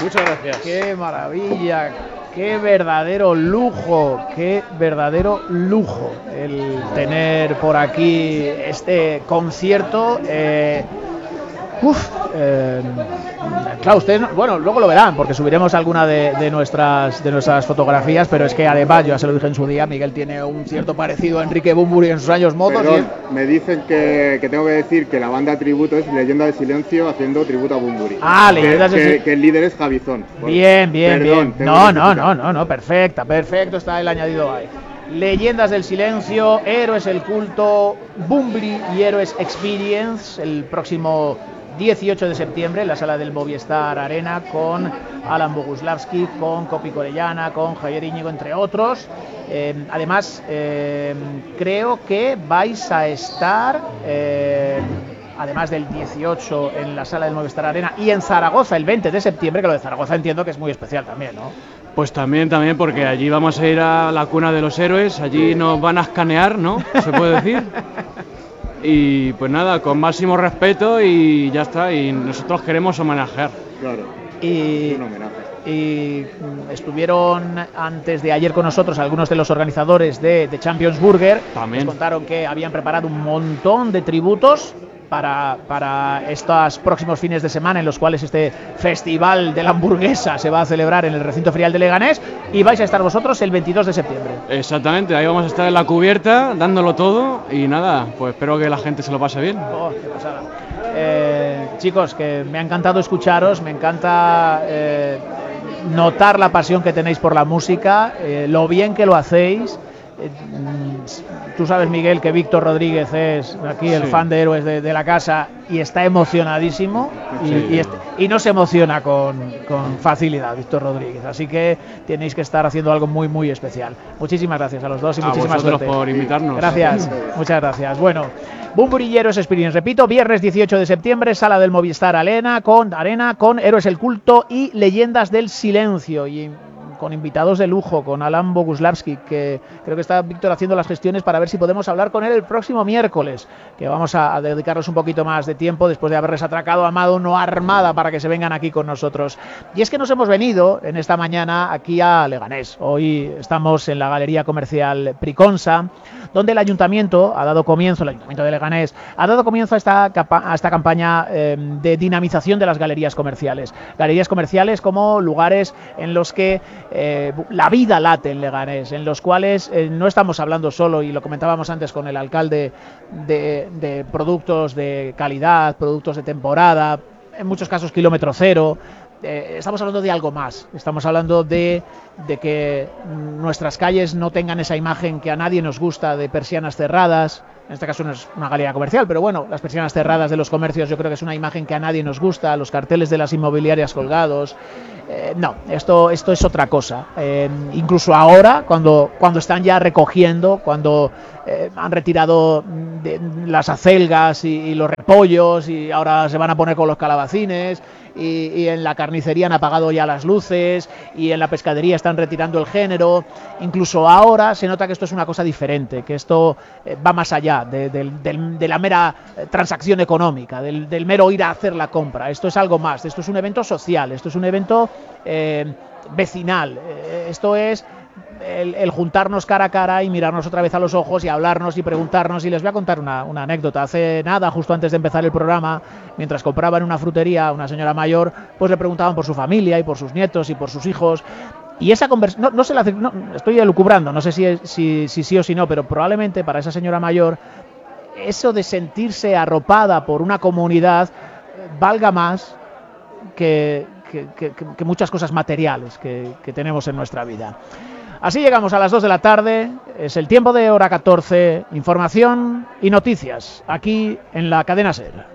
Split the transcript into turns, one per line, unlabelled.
Muchas gracias.
¡Qué maravilla! ¡Qué verdadero lujo! ¡Qué verdadero lujo! El tener por aquí este concierto. Claro, ustedes, bueno, luego lo verán, porque subiremos alguna de nuestras fotografías, pero es que además, yo ya se lo dije en su día, Miguel tiene un cierto parecido a Enrique Bunbury en sus años mozos.
Perdón, me dicen que tengo que decir que la banda tributo es Leyenda del Silencio haciendo tributo a Bunbury.
Leyendas del Silencio.
Que el líder es Javizón.
Bien.
Perdón,
No, perfecto, está el añadido ahí. Leyendas del Silencio, Héroes el Culto, Bunbury y Héroes Experience, el próximo 18 de septiembre en la sala del Movistar Arena, con Alan Boguslavski, con Copi Corellana, con Javier Íñigo, entre otros. Además, creo que vais a estar, además del 18 en la sala del Movistar Arena, y en Zaragoza el 20 de septiembre, que lo de Zaragoza entiendo que es muy especial también, ¿no?
Pues también, porque allí vamos a ir a la cuna de los héroes, allí nos van a escanear, ¿no? Se puede decir. Y pues nada, con máximo respeto y ya está, y nosotros queremos homenajear.
Claro,
y
un homenaje.
Y estuvieron antes de ayer con nosotros algunos de los organizadores de Champions Burger.
También.
Nos contaron que habían preparado un montón de tributos para estos próximos fines de semana, en los cuales este festival de la hamburguesa se va a celebrar en el recinto ferial de Leganés, y vais a estar vosotros el 22 de septiembre.
Exactamente, ahí vamos a estar en la cubierta dándolo todo, y nada, pues espero que la gente se lo pase bien.
Qué pasada. Chicos, que me ha encantado escucharos, me encanta notar la pasión que tenéis por la música, lo bien que lo hacéis. Tú sabes, Miguel, que Víctor Rodríguez es aquí el fan de Héroes de la casa y está emocionadísimo, y no se emociona con facilidad, Víctor Rodríguez, así que tenéis que estar haciendo algo muy muy especial. Muchísimas gracias a los dos y muchísimas gracias
por invitarnos.
Gracias, muchas gracias. Bueno, Bunbury y Héroes Experience, repito, viernes 18 de septiembre, sala del Movistar Arena con Héroes el Culto y Leyendas del Silencio, y con invitados de lujo, con Alan Boguslavski, que creo que está Víctor haciendo las gestiones para ver si podemos hablar con él el próximo miércoles, que vamos a dedicarles un poquito más de tiempo después de haberles atracado a Amado No Armada para que se vengan aquí con nosotros. Y es que nos hemos venido en esta mañana aquí a Leganés. Hoy estamos en la Galería Comercial Priconsa, donde el Ayuntamiento de Leganés ha dado comienzo a esta campaña de dinamización de las galerías comerciales. Galerías comerciales como lugares en los que la vida late en Leganés, en los cuales no estamos hablando solo, y lo comentábamos antes con el alcalde, de productos de calidad, productos de temporada, en muchos casos kilómetro cero. Estamos hablando de algo más, estamos hablando de que nuestras calles no tengan esa imagen que a nadie nos gusta, de persianas cerradas. En este caso no es una galería comercial, pero bueno, las persianas cerradas de los comercios yo creo que es una imagen que a nadie nos gusta, los carteles de las inmobiliarias colgados. No, esto es otra cosa. Incluso ahora, cuando están ya recogiendo, cuando han retirado las acelgas y los repollos, y ahora se van a poner con los calabacines, y en la carnicería han apagado ya las luces, y en la pescadería están retirando el género. Incluso ahora se nota que esto es una cosa diferente, que esto va más allá de la mera transacción económica, del mero ir a hacer la compra. Esto es algo más, esto es un evento social, esto es un evento vecinal, esto es el juntarnos cara a cara y mirarnos otra vez a los ojos y hablarnos y preguntarnos. Y les voy a contar una anécdota. Hace nada, justo antes de empezar el programa, mientras compraba en una frutería a una señora mayor, pues le preguntaban por su familia y por sus nietos y por sus hijos. Y esa conversación, no, estoy elucubrando, no sé si sí o si no, pero probablemente para esa señora mayor eso de sentirse arropada por una comunidad valga más que muchas cosas materiales que tenemos en nuestra vida. Así llegamos a las 2 de la tarde, es el tiempo de Hora 14, información y noticias, aquí en la cadena SER.